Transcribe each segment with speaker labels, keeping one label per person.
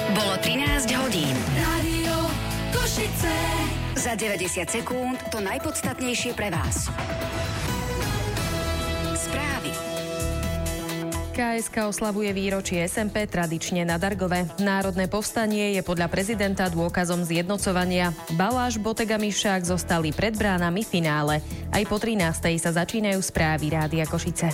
Speaker 1: Bolo 13 hodín.
Speaker 2: Rádio Košice.
Speaker 1: Za 90 sekúnd to najpodstatnejšie pre vás. Správy.
Speaker 3: KSK oslavuje výročie SMP tradične na Dargove. Národné povstanie je podľa prezidenta dôkazom zjednocovania. Baláž Botegami však zostali pred bránami finále. Aj po 13. sa začínajú správy Rádia Košice.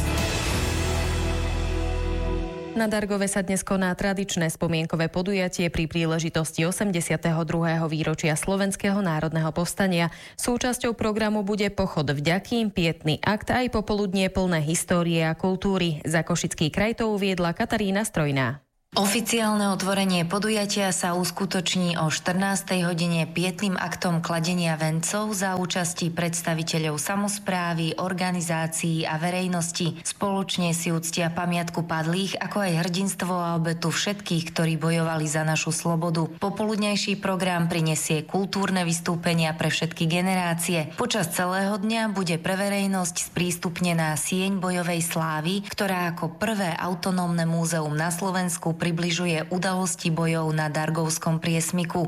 Speaker 3: Na Dargove sa dnes koná tradičné spomienkové podujatie pri príležitosti 82. výročia Slovenského národného povstania. Súčasťou programu bude pochod vďaky, pietný akt aj popoludnie plné histórie a kultúry. Za Košický kraj to uviedla Katarína Strojná.
Speaker 4: Oficiálne otvorenie podujatia sa uskutoční o 14. hodine pietným aktom kladenia vencov za účasti predstaviteľov samosprávy, organizácií a verejnosti. Spoločne si uctia pamiatku padlých, ako aj hrdinstvo a obetu všetkých, ktorí bojovali za našu slobodu. Popoludnejší program prinesie kultúrne vystúpenia pre všetky generácie. Počas celého dňa bude pre verejnosť sprístupnená sieň bojovej slávy, ktorá ako prvé autonómne múzeum na Slovensku približuje udalosti bojov na Dargovskom priesmiku.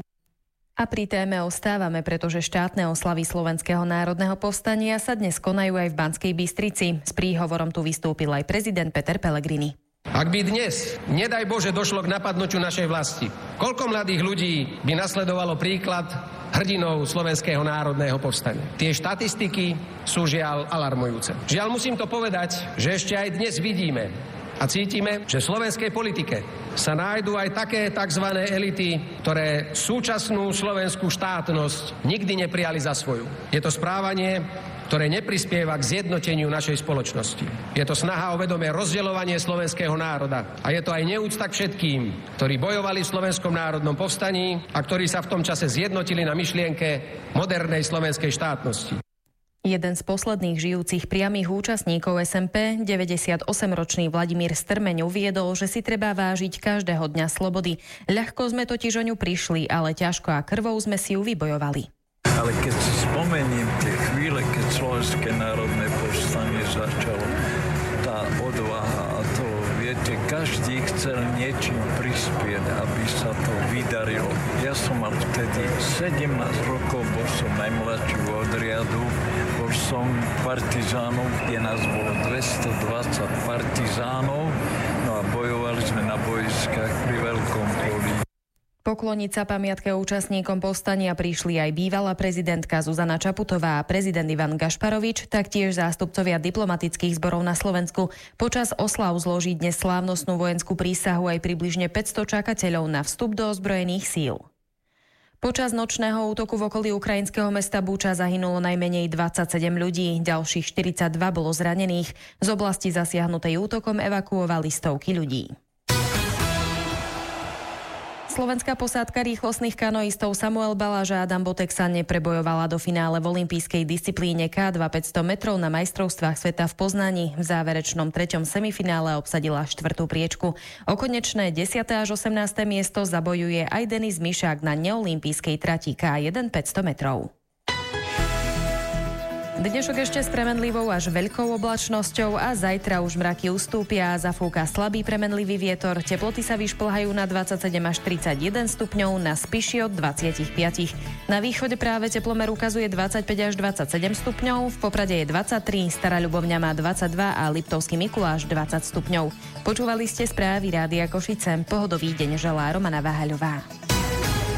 Speaker 3: A pri téme ostávame, pretože štátne oslavy Slovenského národného povstania sa dnes konajú aj v Banskej Bystrici. S príhovorom tu vystúpil aj prezident Peter Pellegrini.
Speaker 5: Ak by dnes, nedaj Bože, došlo k napadnutiu našej vlasti, koľko mladých ľudí by nasledovalo príklad hrdinov Slovenského národného povstania? Tie štatistiky sú žiaľ alarmujúce. Žiaľ, musím to povedať, že ešte aj dnes vidíme a cítime, že v slovenskej politike sa nájdú aj také tzv. Elity, ktoré súčasnú slovenskú štátnosť nikdy neprijali za svoju. Je to správanie, ktoré neprispieva k zjednoteniu našej spoločnosti. Je to snaha o vedomé rozdeľovanie slovenského národa. A je to aj neúcta k všetkým, ktorí bojovali v Slovenskom národnom povstaní a ktorí sa v tom čase zjednotili na myšlienke modernej slovenskej štátnosti.
Speaker 3: Jeden z posledných žijúcich priamych účastníkov SMP, 98-ročný Vladimír Strmeň, uviedol, že si treba vážiť každého dňa slobody. Ľahko sme totiž o ňu prišli, ale ťažko a krvou sme si ju vybojovali.
Speaker 6: Ale keď si spomeniem tie chvíle, keď Slovenské národné povstanie začalo, tá odvaha a to, viete, každý chcel niečím prispieť, aby sa to vydarilo. Ja som mal vtedy 17 rokov, bol som najmladší v odriadu, bol som partizánov, kde nás bolo 220 partizánov, no a bojovali sme na bojiskách pri Veľkom poli.
Speaker 3: Pokloniť sa pamiatke účastníkom povstania prišli aj bývalá prezidentka Zuzana Čaputová a prezident Ivan Gašparovič, taktiež zástupcovia diplomatických zborov na Slovensku. Počas oslav zloží dnes slávnostnú vojenskú prísahu aj približne 500 čakateľov na vstup do ozbrojených síl. Počas nočného útoku v okolí ukrajinského mesta Buča zahynulo najmenej 27 ľudí, ďalších 42 bolo zranených. Z oblasti zasiahnutej útokom evakuovali stovky ľudí. Slovenská posádka rýchlostných kanoistov Samuel Baláž a Adam Botek sa neprebojovala do finále v olympijskej disciplíne K2 500 metrov na majstrovstvách sveta v Poznani. V záverečnom 3. semifinále obsadila 4. priečku. O konečné 10. až 18. miesto zabojuje aj Denis Mišák na neolympijskej trati K1 500 metrov. Dnešok ešte s premenlivou až veľkou oblačnosťou a zajtra už mraky ustúpia a zafúka slabý premenlivý vietor. Teploty sa vyšplhajú na 27 až 31 stupňov, na Spiši od 25. Na východe práve teplomer ukazuje 25 až 27 stupňov, v Poprade je 23, Stará Ľubovňa má 22 a Liptovský Mikuláš 20 stupňov. Počúvali ste správy Rádia Košice. Pohodový deň želá Romana Váhaľová.